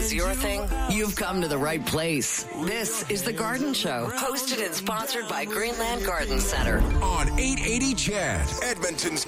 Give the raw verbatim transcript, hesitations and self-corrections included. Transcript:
is your thing, you've come to the right place. This is The Garden Show, hosted and sponsored by Greenland Garden Center. On eight eighty C H E D, Edmonton's